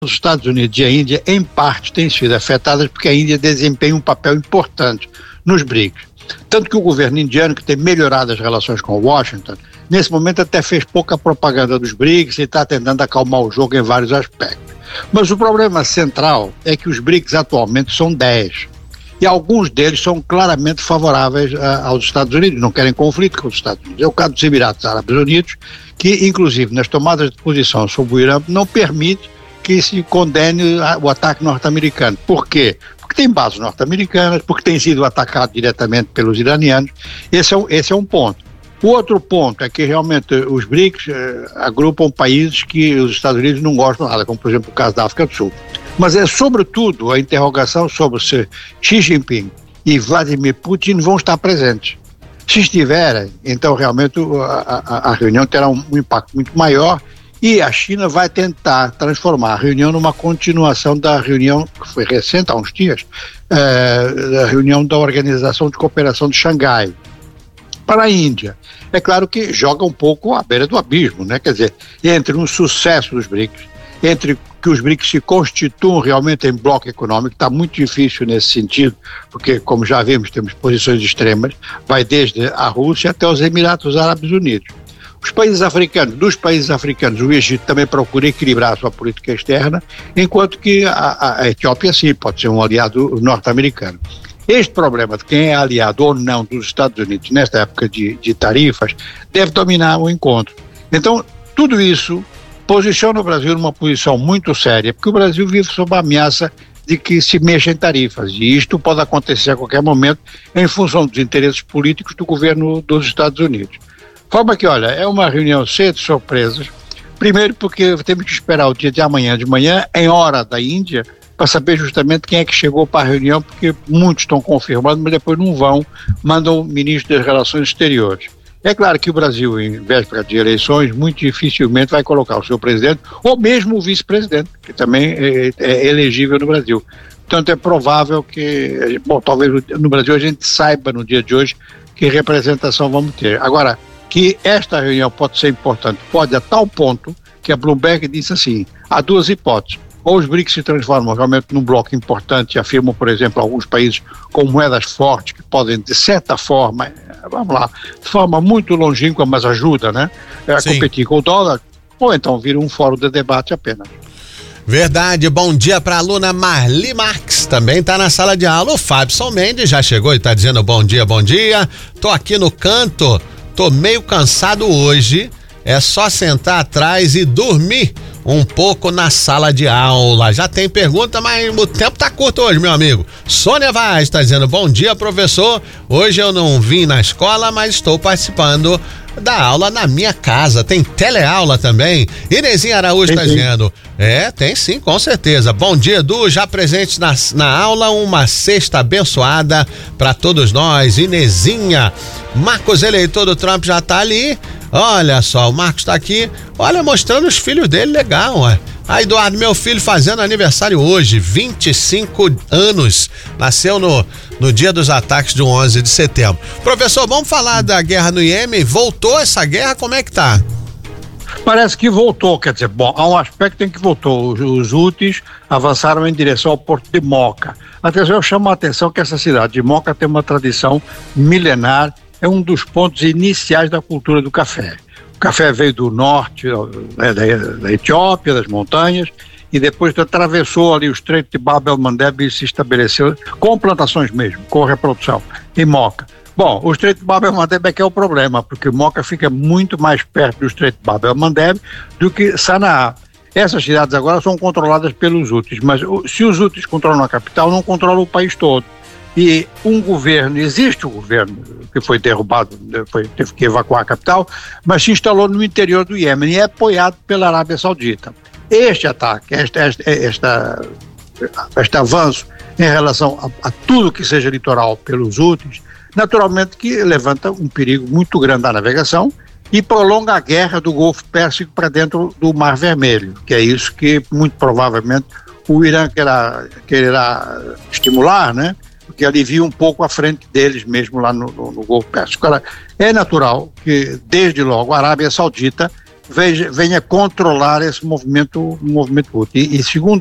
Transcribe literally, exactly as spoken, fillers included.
Os Estados Unidos e a Índia, em parte, têm sido afetadas porque a Índia desempenha um papel importante nos BRICS. Tanto que o governo indiano, que tem melhorado as relações com Washington, nesse momento até fez pouca propaganda dos BRICS e está tentando acalmar o jogo em vários aspectos. Mas o problema central é que os BRICS atualmente são dez. E alguns deles são claramente favoráveis a, aos Estados Unidos, não querem conflito com os Estados Unidos. É o caso dos Emirados Árabes Unidos, que inclusive nas tomadas de posição sobre o Irã não permite que se condene o ataque norte-americano. Por quê? Porque tem bases norte-americanas, porque tem sido atacado diretamente pelos iranianos. Esse é, um, esse é um ponto. O outro ponto é que realmente os BRICS eh, agrupam países que os Estados Unidos não gostam nada, como por exemplo o caso da África do Sul. Mas é sobretudo a interrogação sobre se Xi Jinping e Vladimir Putin vão estar presentes. Se estiverem, então realmente a, a, a reunião terá um, um impacto muito maior. E a China vai tentar transformar a reunião numa continuação da reunião, que foi recente, há uns dias, eh, da reunião da Organização de Cooperação de Xangai. Para a Índia, é claro que joga um pouco à beira do abismo, né? Quer dizer, entre um sucesso dos BRICS, entre que os BRICS se constituam realmente em bloco econômico, está muito difícil nesse sentido, porque, como já vimos, temos posições extremas, vai desde a Rússia até os Emirados Árabes Unidos. Os países africanos, dos países africanos, o Egito também procura equilibrar a sua política externa, enquanto que a, a Etiópia, sim, pode ser um aliado norte-americano. Este problema de quem é aliado ou não dos Estados Unidos nesta época de, de tarifas deve dominar o encontro. Então, tudo isso posiciona o Brasil numa posição muito séria, porque o Brasil vive sob a ameaça de que se mexa em tarifas, e isto pode acontecer a qualquer momento em função dos interesses políticos do governo dos Estados Unidos. Forma que, olha, é uma reunião cheia de surpresas. Primeiro porque temos que esperar o dia de amanhã de manhã, em hora da Índia, para saber justamente quem é que chegou para a reunião, porque muitos estão confirmando, mas depois não vão, mandam o ministro das Relações Exteriores. É claro que o Brasil, em véspera de eleições, muito dificilmente vai colocar o seu presidente, ou mesmo o vice-presidente, que também é, é elegível no Brasil. Portanto, é provável que, bom, talvez no Brasil a gente saiba no dia de hoje que representação vamos ter. Agora, que esta reunião pode ser importante, pode a tal ponto que a Bloomberg disse assim, há duas hipóteses, ou os BRICS se transformam realmente num bloco importante e afirmam, por exemplo, alguns países com moedas fortes que podem, de certa forma, vamos lá, de forma muito longínqua, mas ajuda, né, a competir com o dólar, ou então vira um fórum de debate apenas. Verdade, bom dia para a aluna Marli Marques, também está na sala de aula. O Fábio Mendes já chegou e está dizendo bom dia, bom dia, tô aqui no canto. Tô meio cansado hoje, é só sentar atrás e dormir um pouco na sala de aula. Já tem pergunta, mas o tempo tá curto hoje, meu amigo. Sônia Vaz está dizendo, bom dia, professor. Hoje eu não vim na escola, mas estou participando da aula na minha casa. Tem teleaula também. Inezinha Araújo está dizendo, é, tem sim, com certeza. Bom dia, Edu, já presente na, na aula, uma sexta abençoada para todos nós. Inezinha, Marcos, eleitor do Trump, já tá ali. Olha só, o Marcos tá aqui, olha, mostrando os filhos dele, legal, ué. Ah, Eduardo, meu filho fazendo aniversário hoje, vinte e cinco anos, nasceu no, no dia dos ataques do onze de setembro. Professor, vamos falar da guerra no Iêmen, voltou essa guerra, como é que tá? Parece que voltou, quer dizer, bom, há um aspecto em que voltou, os, os Houthis avançaram em direção ao porto de Moca. Atenção, eu chamo a atenção que essa cidade de Moca tem uma tradição milenar, é um dos pontos iniciais da cultura do café. O café veio do norte, né, da, da Etiópia, das montanhas, e depois atravessou ali o Estreito de Bab el-Mandeb e se estabeleceu com plantações mesmo, com reprodução, em Moca. Bom, o Estreito de Bab el-Mandeb é que é o problema, porque Moca fica muito mais perto do Estreito de Bab el-Mandeb do que Sanaá. Essas cidades agora são controladas pelos Houthis, mas se os Houthis controlam a capital, não controlam o país todo. E um governo, existe um governo que foi derrubado, foi, teve que evacuar a capital, mas se instalou no interior do Iêmen e é apoiado pela Arábia Saudita. Este ataque, este, este, esta, este avanço em relação a, a tudo que seja litoral pelos Houthis, naturalmente que levanta um perigo muito grande à navegação e prolonga a guerra do Golfo Pérsico para dentro do Mar Vermelho, que é isso que muito provavelmente o Irã querá, quererá estimular, né? Que alivia um pouco a frente deles mesmo lá no, no, no Golfo Pérsico. Agora, é natural que, desde logo, a Arábia Saudita veja, venha controlar esse movimento, movimento Houthi. E, e segundo